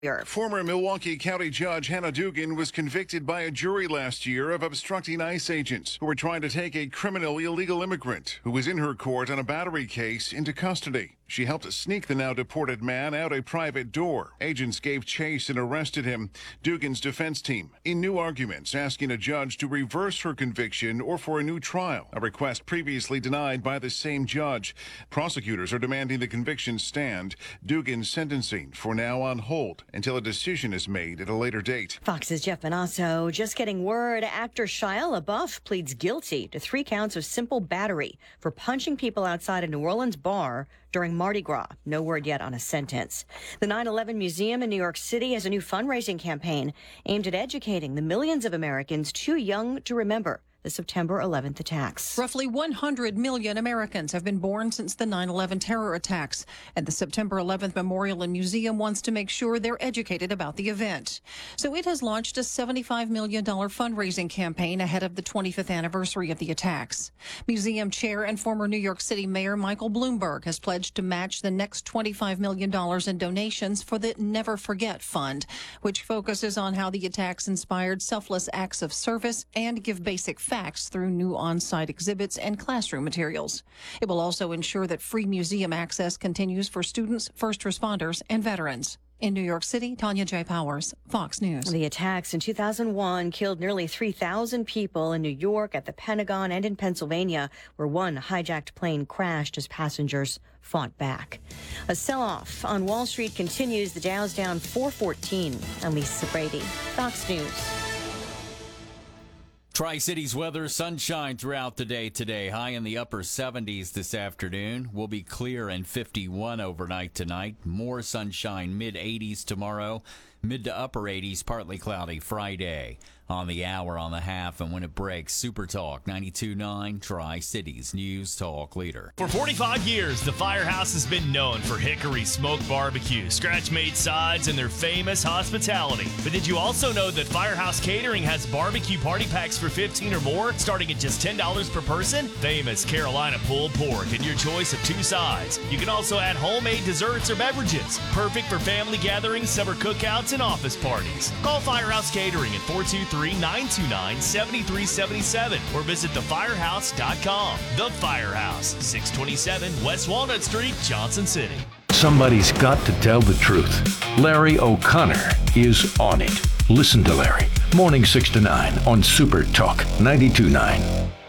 Former Milwaukee County Judge Hannah Dugan was convicted by a jury last year of obstructing ICE agents who were trying to take a criminal illegal immigrant who was in her court on a battery case into custody. She helped sneak the now deported man out a private door. Agents gave chase and arrested him. Dugan's defense team in new arguments asking a judge to reverse her conviction or for a new trial, a request previously denied by the same judge. Prosecutors are demanding the conviction stand. Dugan's sentencing for now on hold until a decision is made at a later date. Fox's Jeff Manasso just getting word actor Shia LaBeouf pleads guilty to 3 counts of simple battery for punching people outside a New Orleans bar during Mardi Gras. No word yet on a sentence. The 9/11 Museum in New York City has a new fundraising campaign aimed at educating the millions of Americans too young to remember the September 11th attacks. Roughly 100 million Americans have been born since the 9/11 terror attacks, and the September 11th Memorial and Museum wants to make sure they're educated about the event. So it has launched a $75 million fundraising campaign ahead of the 25th anniversary of the attacks. Museum chair and former New York City Mayor Michael Bloomberg has pledged to match the next $25 million in donations for the Never Forget Fund, which focuses on how the attacks inspired selfless acts of service and give basic facts through new on-site exhibits and classroom materials. It will also ensure that free museum access continues for students, first responders, and veterans. In New York City, Tanya J. Powers, Fox News. The attacks in 2001 killed nearly 3,000 people in New York, at the Pentagon, and in Pennsylvania, where one hijacked plane crashed as passengers fought back. A sell-off on Wall Street continues. The Dow's down 414. I'm Lisa Brady, Fox News. Tri-Cities weather, sunshine throughout the day today. High in the upper 70s this afternoon. Will be clear and 51 overnight tonight. More sunshine, mid-80s tomorrow. Mid to upper 80s, partly cloudy Friday. On the hour, on the half, and when it breaks, Super Talk 92.9, Tri-Cities News Talk Leader. For 45 years, the Firehouse has been known for Hickory Smoked Barbecue, scratch-made sides, and their famous hospitality. But did you also know that Firehouse Catering has barbecue party packs for 15 or more, starting at just $10 per person? Famous Carolina pulled pork and your choice of 2 sides. You can also add homemade desserts or beverages. Perfect for family gatherings, summer cookouts, and office parties. Call Firehouse Catering at 423-929-7377 or visit thefirehouse.com. The Firehouse, 627 West Walnut Street, Johnson City. Somebody's got to tell the truth. Larry O'Connor is on it. Listen to Larry. Morning 6 to 9 on Super Talk 92.9.